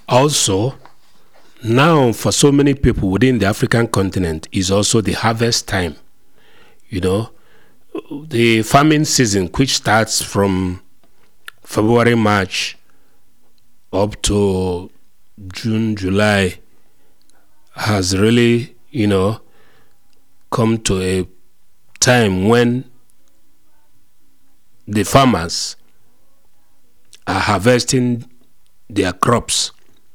Also, now for so many people within the African continent is also the harvest time. You know, the farming season, which starts from February, March up to June, July, has really, come to a time when the farmers are harvesting their crops.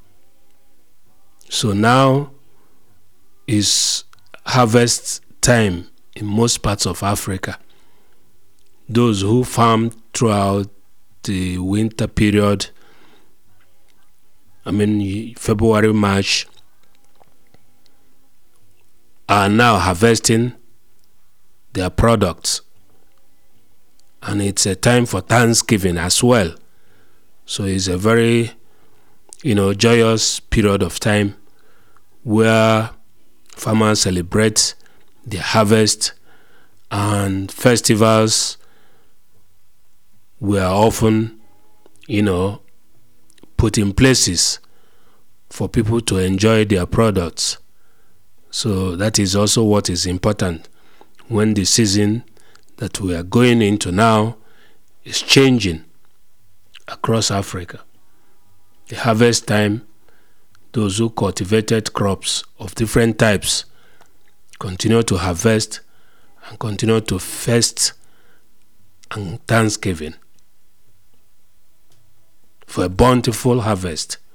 So now is harvest time in most parts of Africa. Those who farm throughout the winter period, February, March, are now harvesting their products. And it's a time for Thanksgiving as well. So it's a very, joyous period of time where farmers celebrate their harvest, and festivals were often, put in places for people to enjoy their products. So that is also what is important when the season that we are going into now is changing across Africa. The harvest time, those who cultivated crops of different types continue to harvest and continue to feast and Thanksgiving for a bountiful harvest